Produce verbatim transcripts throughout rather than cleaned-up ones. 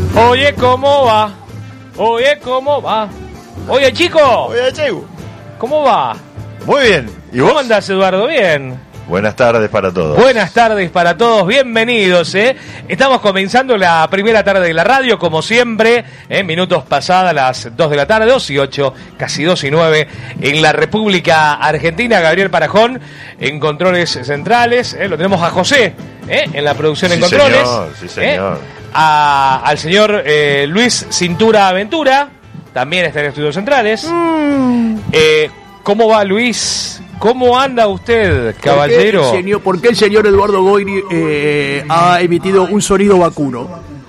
Oye, ¿cómo va? Oye, ¿cómo va? Oye, chico. Oye, chico. ¿Cómo va? Muy bien. ¿Y vos? ¿Cómo andás, Eduardo? Bien. Buenas tardes para todos. Buenas tardes para todos, bienvenidos, ¿eh? Estamos comenzando la primera tarde de la radio, como siempre, en minutos pasadas las dos de la tarde, dos y ocho, casi dos y nueve, en la República Argentina. Gabriel Parajón en controles centrales, ¿eh? Lo tenemos a José, ¿eh? En la producción sí, en controles. Señor, sí, señor. ¿eh? A, al señor eh, Luis Cintura Aventura, también está en estudios centrales. Mm. Eh, ¿Cómo va, Luis? ¿Cómo anda usted, caballero? ¿Por qué el señor, ¿por qué el señor Eduardo Goiri eh, ha emitido un sonido vacuno?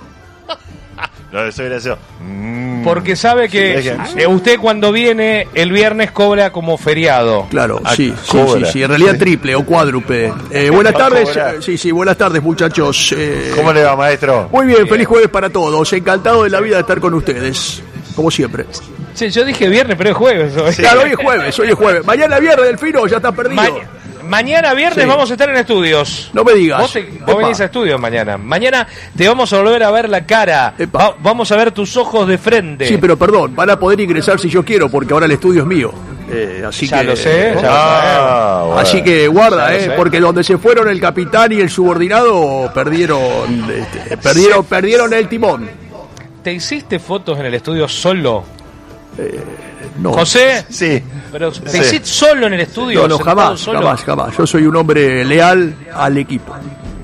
No, eso era eso. Mm. Porque sabe que eh, usted cuando viene el viernes cobra como feriado. Claro, ah, sí, sí, sí, sí, en realidad triple o cuádruple. Eh, buenas tardes, sí, sí, buenas tardes, muchachos. Eh, ¿Cómo le va, maestro? Muy bien, bien, feliz jueves para todos. Encantado de la vida de estar con ustedes, como siempre. Sí, yo dije viernes, pero es jueves hoy. Sí. Claro, hoy es jueves, hoy es jueves. Mañana viernes, Delfino, ya está perdido. Ma mañana viernes sí. Vamos a estar en estudios. No me digas. Vos, te, vos venís a estudios mañana. Mañana te vamos a volver a ver la cara. Va, vamos a ver tus ojos de frente. Sí, pero perdón, van a poder ingresar si yo quiero, porque ahora el estudio es mío. Eh, así ya que, lo sé, ya ah, lo sé. Bueno. Así que guarda, eh, porque donde se fueron el capitán y el subordinado perdieron, este, perdieron, sí. perdieron el timón. ¿Te hiciste fotos en el estudio solo? Eh, no. José, sí, pero te sí. hiciste solo en el estudio. No, no, jamás, solo? jamás, jamás. Yo soy un hombre leal al equipo.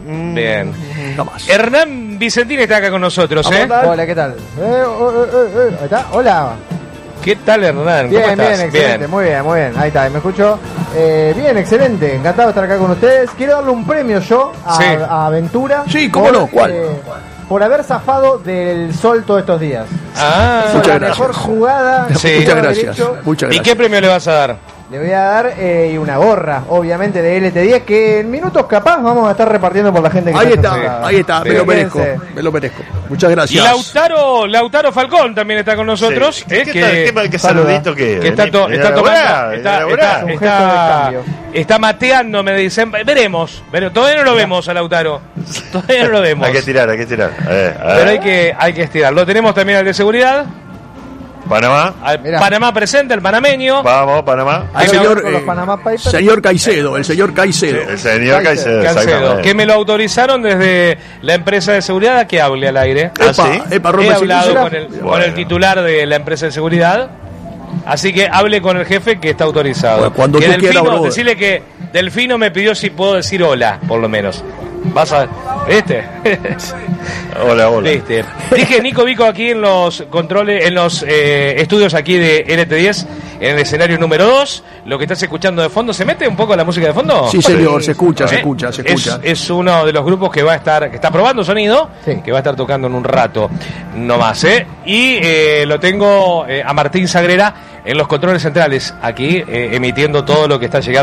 Bien. Jamás. Hernán Vicentini está acá con nosotros, ¿eh? Hola, ¿qué tal? Eh, oh, oh, oh, oh. ¿Ahí está? Hola. ¿Qué tal, Hernán? Bien, ¿Cómo estás? bien, excelente, bien. Muy bien, muy bien. Ahí está, ¿me escucho? Eh, bien, excelente, encantado de estar acá con ustedes. Quiero darle un premio yo a, sí. a Aventura. Sí, ¿cómo por, no? ¿Cuál? Eh, por haber zafado del sol todos estos días. Ah, Hizo muchas la gracias. mejor jugada. Sí. Muchas gracias. Muchas gracias. ¿Y qué premio le vas a dar? Le voy a dar eh, una gorra, obviamente, de L T diez, que en minutos capaz vamos a estar repartiendo por la gente que ahí está. Está, ahí está, me Pero lo merezco, quédense. me lo merezco. Muchas gracias. Y Lautaro, Lautaro Falcón también está con nosotros. Sí. ¿eh? ¿Qué, que, qué, qué, qué saludito que, que está, to, está tomando, está, está, está, está mateando, me dicen. Veremos, pero todavía no lo vemos a Lautaro. Todavía no lo vemos. Hay que tirar, hay que tirar. A ver, a ver. Pero hay que, hay que estirar. Lo tenemos también al de seguridad. Panamá. Al Panamá presente, el panameño. Vamos, Panamá. El señor, con los Panama Papers. señor Caicedo, el señor Caicedo. Sí, el señor Caicedo, Caicedo, que me lo autorizaron desde la empresa de seguridad a que hable al aire. ¿Ah, sí? Epa, He hablado con el, bueno. con el titular de la empresa de seguridad. Así que hable con el jefe que está autorizado. Bueno, cuando que tú Delfino, quieras, decirle que Delfino me pidió si puedo decir hola, por lo menos. Vas a... ¿Viste? Hola, hola. ¿Viste? Dije Nico Vico aquí en los controles, en los eh, estudios aquí de L T diez, en el escenario número dos. Lo que estás escuchando de fondo, ¿se mete un poco la música de fondo? Sí, señor, se escucha, ¿Eh? se escucha, se escucha. Es, es uno de los grupos que va a estar, que está probando sonido, sí. que va a estar tocando en un rato nomás, ¿eh? Y eh, lo tengo eh, a Martín Sagrera en los controles centrales, aquí, eh, emitiendo todo lo que está llegando